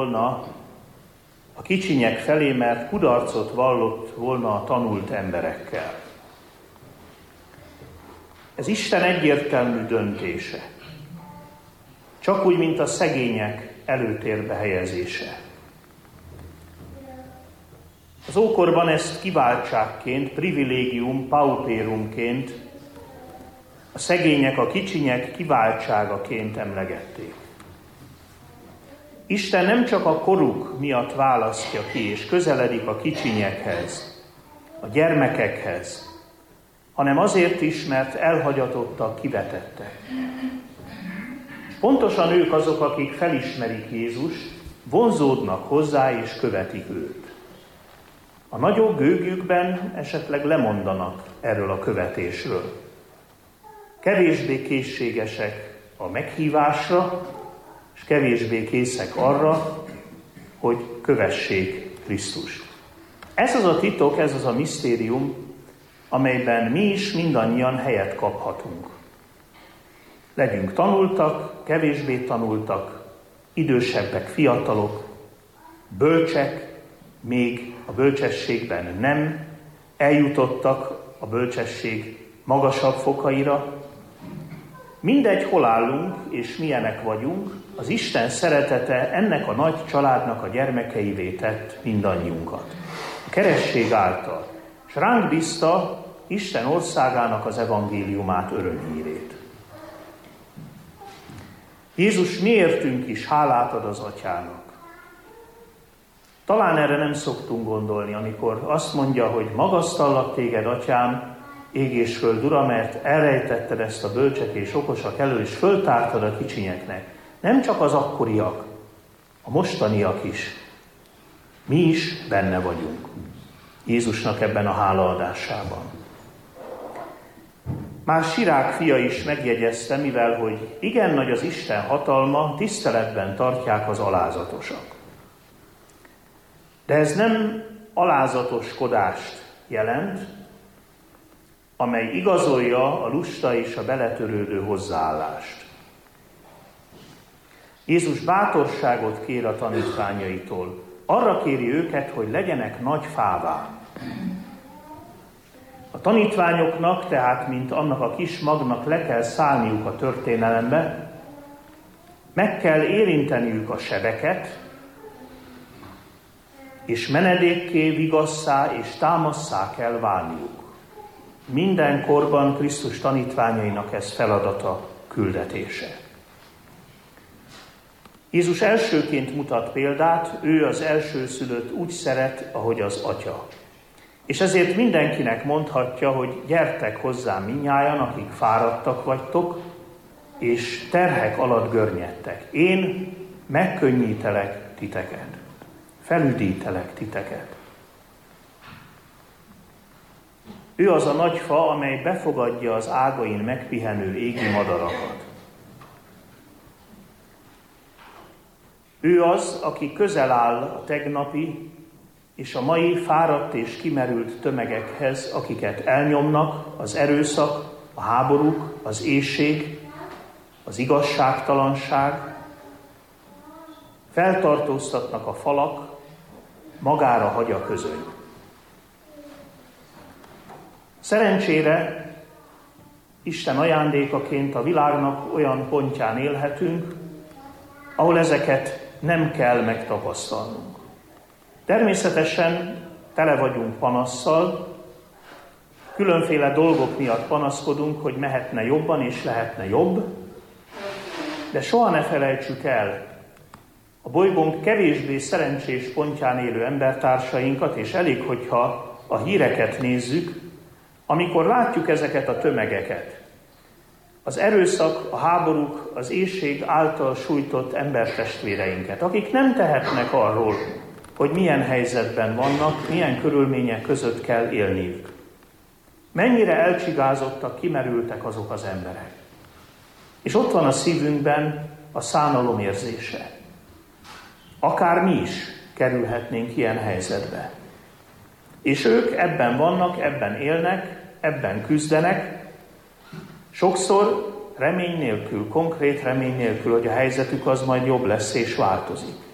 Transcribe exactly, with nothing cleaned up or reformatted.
volna a kicsinyek felé, mert kudarcot vallott volna a tanult emberekkel. Ez Isten egyértelmű döntése. Csak úgy, mint a szegények előtérbe helyezése. Az ókorban ezt kiváltságként, privilégium, paupérumként, a szegények, a kicsinyek kiváltságaként emlegették. Isten nem csak a koruk miatt választja ki, és közeledik a kicsinyekhez, a gyermekekhez, hanem azért is, mert elhagyatottak, kivetettek. Pontosan ők azok, akik felismerik Jézust, vonzódnak hozzá és követik őt. A nagyobb gőgükben esetleg lemondanak erről a követésről. Kevésbé készségesek a meghívásra, és kevésbé készek arra, hogy kövessék Krisztust. Ez az a titok, ez az a misztérium, amelyben mi is mindannyian helyet kaphatunk. Legyünk tanultak, kevésbé tanultak, idősebbek, fiatalok, bölcsek, még a bölcsességben nem eljutottak a bölcsesség magasabb fokaira. Mindegy, hol állunk és milyenek vagyunk, az Isten szeretete ennek a nagy családnak a gyermekeivé tett mindannyiunkat. A keresztség által. És ránk bízta Isten országának az evangéliumát, örömhírét. Jézus miértünk is hálát ad az Atyának. Talán erre nem szoktunk gondolni, amikor azt mondja, hogy magasztallak téged, Atyám, ég és föld Ura, mert elrejtetted ezt a bölcsek és okosak elől, és föltártad a kicsinyeknek. Nem csak az akkoriak, a mostaniak is. Mi is benne vagyunk Jézusnak ebben a hálaadásában. Már Sirák fia is megjegyezte, mivel hogy igen nagy az Isten hatalma, tiszteletben tartják az alázatosak. De ez nem alázatoskodást jelent, amely igazolja a lusta és a beletörődő hozzáállást. Jézus bátorságot kér a tanítványaitól. Arra kéri őket, hogy legyenek nagy fává. A tanítványoknak, tehát mint annak a kis magnak le kell szállniuk a történelembe, meg kell érinteniük a sebeket, és menedékké, vigasszá és támasszá kell válniuk. Minden korban Krisztus tanítványainak ez feladata, küldetése. Jézus elsőként mutat példát, ő az elsőszülött úgy szeret, ahogy az Atya. És ezért mindenkinek mondhatja, hogy gyertek hozzám mindnyájan, akik fáradtak vagytok, és terhek alatt görnyedtek. Én megkönnyítelek titeket, felüdítelek titeket. Ő az a nagy fa, amely befogadja az ágain megpihenő égi madarakat. Ő az, aki közel áll a tegnapi és a mai fáradt és kimerült tömegekhez, akiket elnyomnak az erőszak, a háborúk, az éhség, az igazságtalanság, feltartóztatnak a falak, magára hagy a közöny. Szerencsére Isten ajándékaként a világnak olyan pontján élhetünk, ahol ezeket nem kell megtapasztalnunk. Természetesen tele vagyunk panasszal, különféle dolgok miatt panaszkodunk, hogy mehetne jobban és lehetne jobb, de soha ne felejtsük el a bolygónk kevésbé szerencsés pontján élő embertársainkat, és elég, hogyha a híreket nézzük, amikor látjuk ezeket a tömegeket, az erőszak, a háborúk, az éhség által sújtott embertestvéreinket, akik nem tehetnek arról, hogy milyen helyzetben vannak, milyen körülmények között kell élniük. Mennyire elcsigázottak, kimerültek azok az emberek. És ott van a szívünkben a szánalom érzése. Akár mi is kerülhetnénk ilyen helyzetbe. És ők ebben vannak, ebben élnek, ebben küzdenek, sokszor remény nélkül, konkrét remény nélkül, hogy a helyzetük az majd jobb lesz és változik.